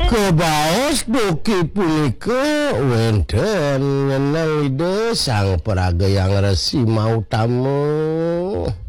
Kebaos duki punika wenten ngenang ide sang peragayang resi mau tamu.